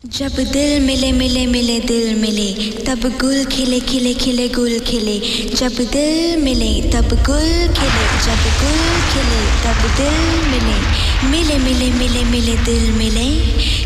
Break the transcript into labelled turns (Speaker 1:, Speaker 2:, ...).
Speaker 1: जब दिल मिले मिले मिले दिल मिले तब गुल खिले खिले खिले गुल खिले। जब दिल मिले तब गुल खिले, जब गुल खिले तब दिल मिले। मिले मिले मिले मिले दिल मिले।